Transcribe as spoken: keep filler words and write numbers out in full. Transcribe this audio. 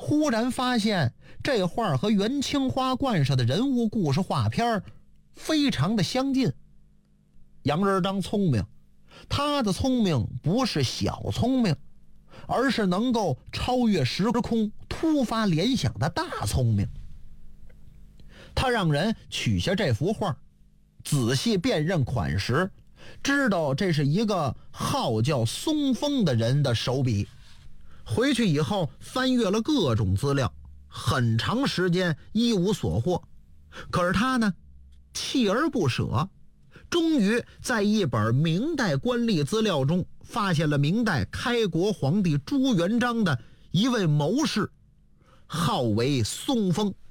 忽然发现这画和元青花冠上的人物故事画片非常的相近。杨仁章聪明，他的聪明不是小聪明，而是能够超越时空、突发联想的大聪明。他让人取下这幅画，仔细辨认款识，知道这是一个号叫松风的人的手笔。回去以后翻阅了各种资料，很长时间一无所获。可是他呢，锲而不舍，终于在一本明代官吏资料中发现了明代开国皇帝朱元璋的一位谋士，号为松风。